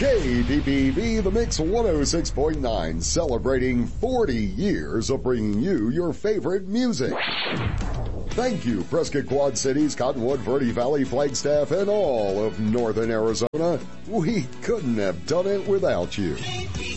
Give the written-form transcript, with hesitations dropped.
KPPV, The Mix 106.9, celebrating 40 years of bringing you your favorite music. Thank you, Prescott Quad Cities, Cottonwood, Verde Valley, Flagstaff, and all of Northern Arizona. We couldn't have done it without you.